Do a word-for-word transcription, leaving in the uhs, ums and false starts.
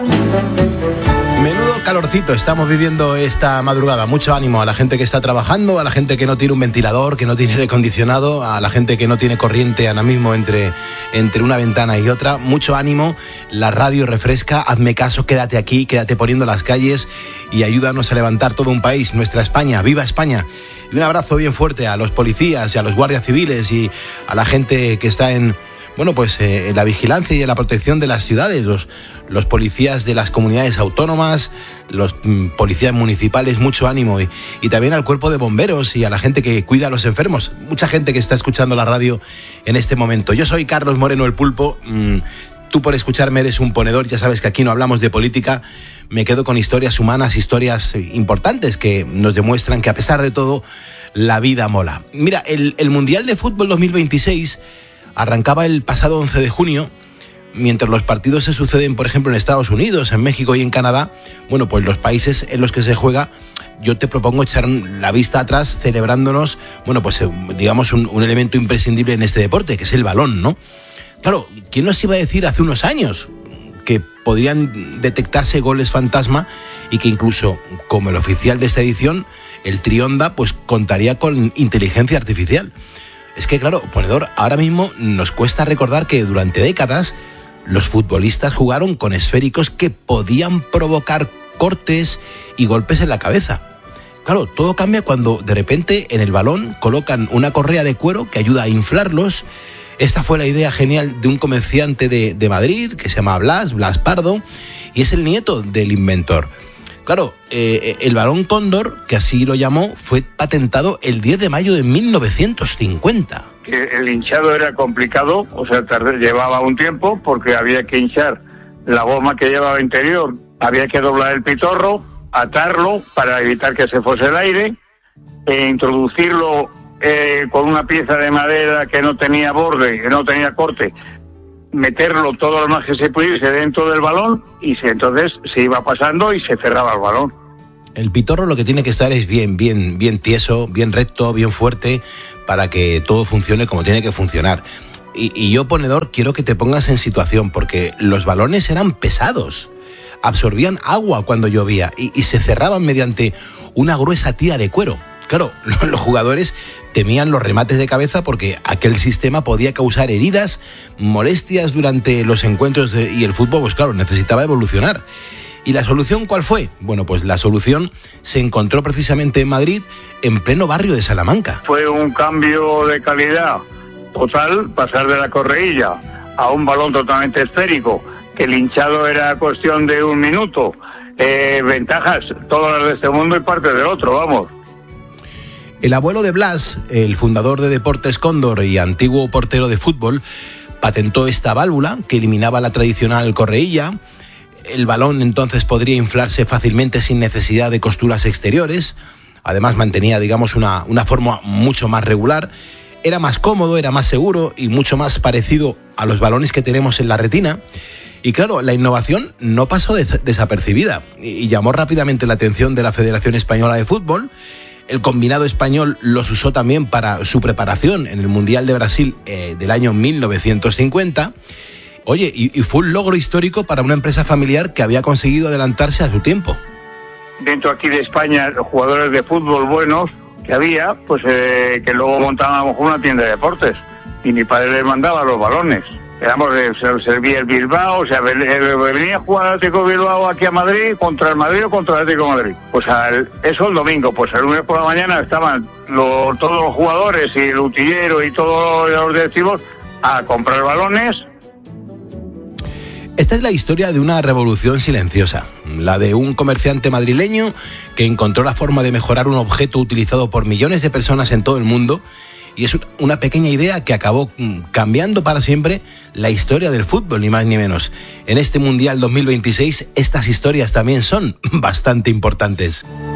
Menudo calorcito estamos viviendo esta madrugada. Mucho ánimo a la gente que está trabajando, a la gente que no tiene un ventilador, que no tiene aire acondicionado, a la gente que no tiene corriente ahora mismo entre, entre una ventana y otra. Mucho ánimo, la radio refresca, hazme caso, quédate aquí, quédate poniendo las calles y ayúdanos a levantar todo un país, nuestra España, ¡viva España! Y un abrazo bien fuerte a los policías y a los guardias civiles y a la gente que está en... Bueno, pues eh, en la vigilancia y en la protección de las ciudades, los, los policías de las comunidades autónomas, los mm, policías municipales, mucho ánimo y, y también al cuerpo de bomberos y a la gente que cuida a los enfermos, mucha gente que está escuchando la radio en este momento. Yo soy Carlos Moreno el Pulpo, mm, tú por escucharme eres un ponedor, ya sabes que aquí no hablamos de política, me quedo con historias humanas, historias importantes que nos demuestran que a pesar de todo, la vida mola. Mira, el, el Mundial de Fútbol dos mil veintiséis... arrancaba el pasado once de junio, mientras los partidos se suceden, por ejemplo, en Estados Unidos, en México y en Canadá. Bueno, pues los países en los que se juega, yo te propongo echar la vista atrás celebrándonos, bueno, pues digamos un, un elemento imprescindible en este deporte, que es el balón, ¿no? Claro, ¿quién nos iba a decir hace unos años que podrían detectarse goles fantasma y que incluso, como el oficial de esta edición, el Trionda, pues contaría con inteligencia artificial? Es que, claro, ponedor, ahora mismo nos cuesta recordar que durante décadas los futbolistas jugaron con esféricos que podían provocar cortes y golpes en la cabeza. Claro, todo cambia cuando de repente en el balón colocan una correa de cuero que ayuda a inflarlos. Esta fue la idea genial de un comerciante de, de Madrid que se llama Blas, Blas Pardo, y es el nieto del inventor. Claro, eh, el balón Cóndor, que así lo llamó, fue patentado el diez de mayo de mil novecientos cincuenta. El hinchado era complicado, o sea, tardé, llevaba un tiempo porque había que hinchar la goma que llevaba interior, había que doblar el pitorro, atarlo para evitar que se fuese el aire, e introducirlo eh, con una pieza de madera que no tenía borde, que no tenía corte, meterlo todo lo más que se pudiese dentro del balón y se, entonces se iba pasando y se cerraba el balón. El pitorro lo que tiene que estar es bien, bien, bien tieso, bien recto, bien fuerte, para que todo funcione como tiene que funcionar. Y, y yo, ponedor, quiero que te pongas en situación, porque los balones eran pesados, absorbían agua cuando llovía y, y se cerraban mediante una gruesa tira de cuero. Claro, los jugadores temían los remates de cabeza porque aquel sistema podía causar heridas, molestias durante los encuentros de, y el fútbol, pues claro, necesitaba evolucionar. ¿Y la solución cuál fue? Bueno, pues la solución se encontró precisamente en Madrid, en pleno barrio de Salamanca. Fue un cambio de calidad total, pasar de la correilla a un balón totalmente esférico, que el hinchado era cuestión de un minuto. Eh, ventajas, todas las de este mundo y parte del otro, vamos. El abuelo de Blas, el fundador de Deportes Cóndor y antiguo portero de fútbol, patentó esta válvula que eliminaba la tradicional correilla. El balón entonces podría inflarse fácilmente sin necesidad de costuras exteriores. Además mantenía, digamos, una, una forma mucho más regular. Era más cómodo, era más seguro y mucho más parecido a los balones que tenemos en la retina. Y claro, la innovación no pasó des- desapercibida y, y llamó rápidamente la atención de la Federación Española de Fútbol. El combinado español los usó también para su preparación en el Mundial de Brasil eh, del año mil novecientos cincuenta. Oye, y, y fue un logro histórico para una empresa familiar que había conseguido adelantarse a su tiempo. Dentro aquí de España, jugadores de fútbol buenos que había, pues eh, que luego montábamos una tienda de deportes y mi padre les mandaba los balones. Éramos, se servía el Bilbao, o sea, venía a jugar al Atlético Bilbao aquí a Madrid, contra el Madrid o contra el Atlético de Madrid. Pues al, eso el domingo, pues el lunes por la mañana estaban lo, todos los jugadores y el utillero y todos los directivos a comprar balones. Esta es la historia de una revolución silenciosa, la de un comerciante madrileño que encontró la forma de mejorar un objeto utilizado por millones de personas en todo el mundo. Y es una pequeña idea que acabó cambiando para siempre la historia del fútbol, ni más ni menos. En este Mundial dos mil veintiséis, estas historias también son bastante importantes.